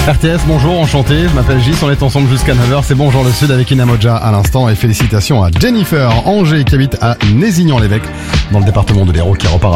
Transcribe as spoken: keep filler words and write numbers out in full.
R T S, bonjour, enchanté, je m'appelle Gis, on est ensemble jusqu'à neuf heures, c'est Bonjour le Sud avec Inamoja à l'instant et félicitations à Jennifer Angers qui habite à Nézignan-l'Évêque dans le département de l'Hérault qui repart